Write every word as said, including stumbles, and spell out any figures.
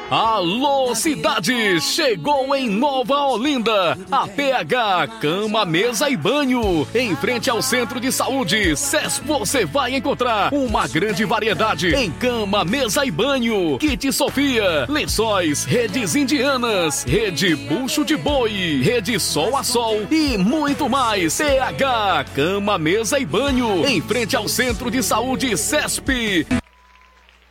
Alô, cidade! Chegou em Nova Olinda a P H Cama, Mesa e Banho. Em frente ao Centro de Saúde C E S, você vai encontrar uma grande variedade em cama, mesa e banho. Kit Sofia, lençóis, redes indianas, rede bucho de boi, rede sol a sol e muito mais. P H Cama, Mesa e Banho, em frente ao Centro de Saúde C E S P.